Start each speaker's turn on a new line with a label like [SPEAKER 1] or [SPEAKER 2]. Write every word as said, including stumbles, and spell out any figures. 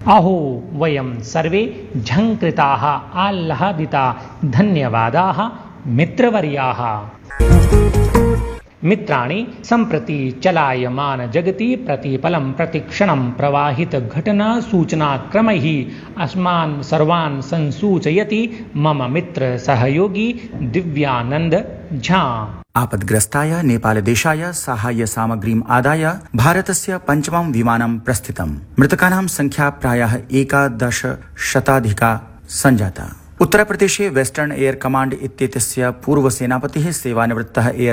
[SPEAKER 1] अहो वयं सर्वे झङ्कृताः आह्लादिता धन्यवादाः मित्रवर्याः। मित्राणि सम्प्रति चलायमान जगति प्रतिपलं प्रतिक्षणं प्रवाहित घटना सूचनाक्रमैः अस्मान् सर्वान् संसूचयति मम मित्र सहयोगी दिव्यानंद झा।
[SPEAKER 2] आपद्ग्रस्ताय नेपालदेशाय साहाय्य सामग्रीम् आदाय भारतस्य पञ्चमं विमानं प्रस्थितम्। मृतकानां संख्या प्रायः एकादश शताधिका सञ्जाता। उत्तरप्रदेशे वेस्टर्न एयर कमाण्ड इत्येतस्य पूर्वसेनापतिः सेवानिवृत्तः एयर